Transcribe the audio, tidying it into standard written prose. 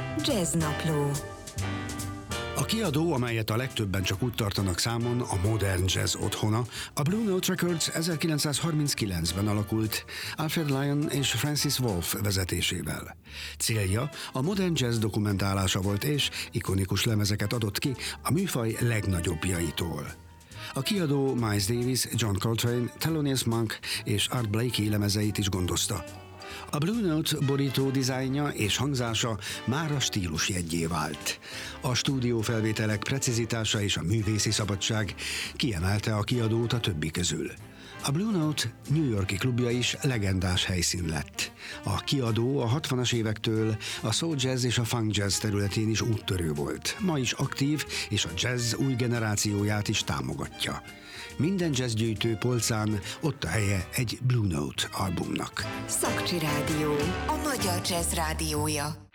Jazznapló. A kiadó, amelyet a legtöbben csak úgy tartanak számon, a modern jazz otthona, a Blue Note Records 1939-ben alakult Alfred Lion és Francis Wolff vezetésével. Célja a modern jazz dokumentálása volt és ikonikus lemezeket adott ki a műfaj legnagyobbjaitól. A kiadó Miles Davis, John Coltrane, Thelonious Monk és Art Blakey lemezeit is gondozta. A Blue Note borító dizájnja és hangzása már a stílus jeggyé vált. A stúdiófelvételek precizitása és a művészi szabadság kiemelte a kiadót a többi közül. A Blue Note New York-i klubja is legendás helyszín lett. A kiadó a 60-as évektől a soul jazz és a funk jazz területén is úttörő volt. Ma is aktív, és a jazz új generációját is támogatja. Minden jazzgyűjtő polcán ott a helye egy Blue Note albumnak. Szakcsi Rádió, a magyar jazz rádiója.